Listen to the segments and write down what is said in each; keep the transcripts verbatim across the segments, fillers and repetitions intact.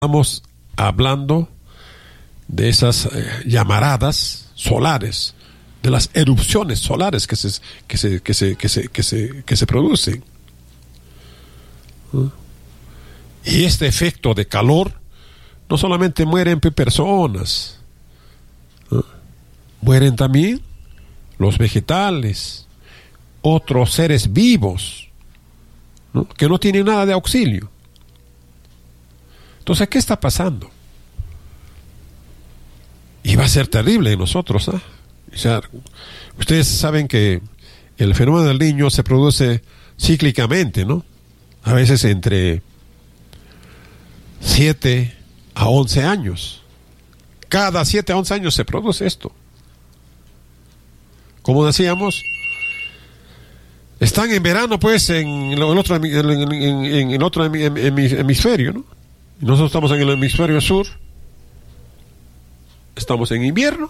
Estamos hablando de esas eh, llamaradas solares, de las erupciones solares que se que se que se que se que se, que se producen. ¿Ah? Y este efecto de calor no solamente mueren personas, ¿ah? Mueren también los vegetales, otros seres vivos, ¿no? Que no tienen nada de auxilio. Entonces, ¿qué está pasando? Y va a ser terrible en nosotros, ¿eh? O sea, ustedes saben que el fenómeno del Niño se produce cíclicamente, ¿no? A veces entre siete a once años. Cada siete a once años se produce esto. Como decíamos, están en verano, pues, en el otro, en, en, en, en otro hemisferio, ¿no? Nosotros estamos en el hemisferio sur, estamos en invierno,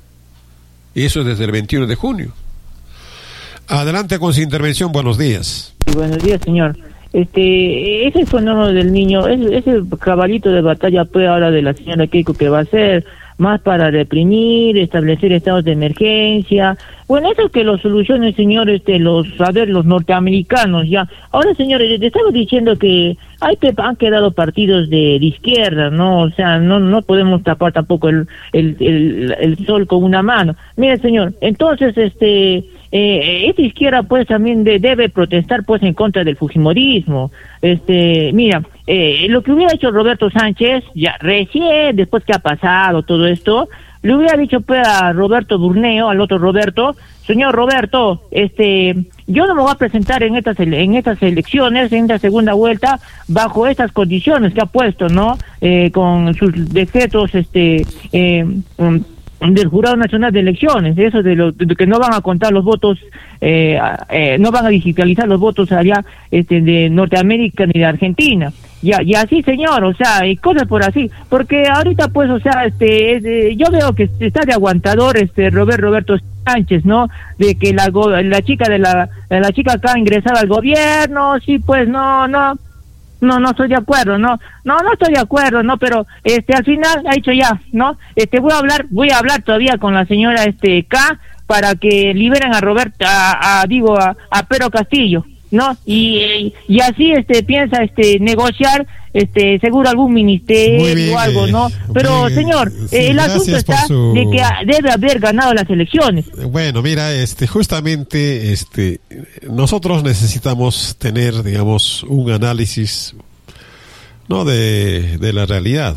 y eso es desde el veintiuno de junio. Adelante con su intervención, buenos días. Sí, buenos días, señor. Este, ese fenómeno del Niño, ese, ese caballito de batalla, pues, ahora de la señora Keiko, que va a ser más para reprimir, establecer estados de emergencia. Bueno, eso que lo solucionen, señor, este, los, a ver, los norteamericanos, ya. Ahora, señores, te estaba diciendo que hay, han quedado partidos de, de izquierda, ¿no? O sea, no, no podemos tapar tampoco el, el, el, el sol con una mano. Mire, señor, entonces, este, eh, esta izquierda, pues, también de, debe protestar, pues, en contra del fujimorismo. Este, mira, eh, lo que hubiera hecho Roberto Sánchez, ya recién, después que ha pasado todo esto, le hubiera dicho, pues, a Roberto Burneo, al otro Roberto: señor Roberto, este, yo no me voy a presentar en estas en estas elecciones, en esta segunda vuelta, bajo estas condiciones que ha puesto, ¿no? Eh, con sus decretos, este, eh, um, del Jurado Nacional de Elecciones, eso de, lo, de que no van a contar los votos, eh, eh, no van a digitalizar los votos allá, este, de Norteamérica ni de Argentina. Y, y así, señor, o sea, y cosas por así, porque ahorita, pues, o sea, este, eh, yo veo que está de aguantador, este, Robert Roberto Sánchez, ¿no? De que la la chica de la la chica acá ha ingresado al gobierno, sí, pues, no, no, no, no estoy de acuerdo, no, no, no estoy de acuerdo, no, pero, este, al final ha dicho ya, ¿no? Este, voy a hablar, voy a hablar todavía con la señora, este, K, para que liberen a Roberto, a, a digo, a, a Pedro Castillo, ¿no? Y, y así, este, piensa, este, negociar, este, seguro algún ministerio bien, o algo, ¿no? Pero, bien, señor, sí, el asunto está su... de que debe haber ganado las elecciones. Bueno, mira, este, justamente, este, nosotros necesitamos tener, digamos, un análisis, no de, de la realidad,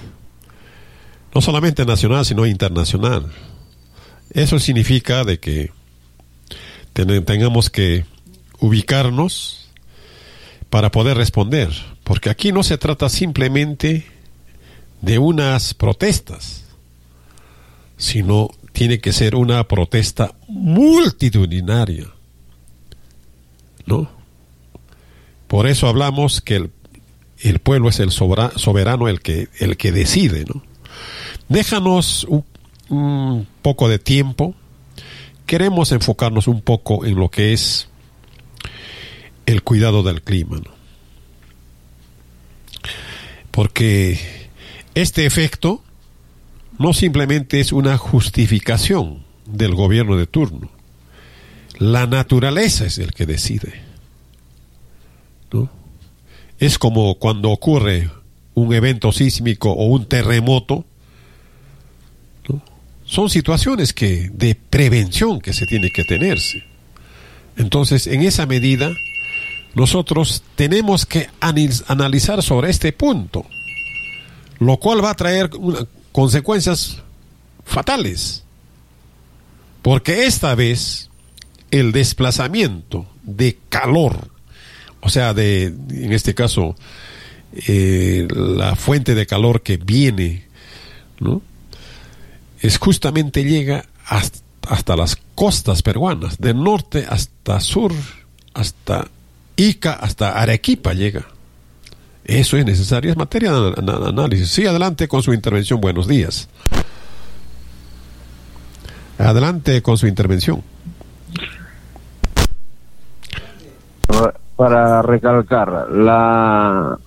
no solamente nacional, sino internacional. Eso significa de que ten, tengamos que ubicarnos para poder responder, porque aquí no se trata simplemente de unas protestas, sino tiene que ser una protesta multitudinaria, ¿no? Por eso hablamos que el, el pueblo es el sobra, soberano, el que, el que decide, ¿no? Déjanos un, un poco de tiempo, queremos enfocarnos un poco en lo que es el cuidado del clima, ¿no? Porque este efecto no simplemente es una justificación del gobierno de turno, la naturaleza es el que decide, ¿no? Es como cuando ocurre un evento sísmico o un terremoto, ¿no? Son situaciones que de prevención que se tiene que tenerse. Entonces, en esa medida, nosotros tenemos que analizar sobre este punto, lo cual va a traer una, consecuencias fatales, porque esta vez el desplazamiento de calor, o sea, de, en este caso, eh, la fuente de calor que viene, ¿no? Es justamente llega hasta, hasta las costas peruanas, de norte hasta sur, hasta Ica, hasta Arequipa llega. Eso es necesario, es materia de análisis. Sí, adelante con su intervención, buenos días. Adelante con su intervención. Para recalcar, la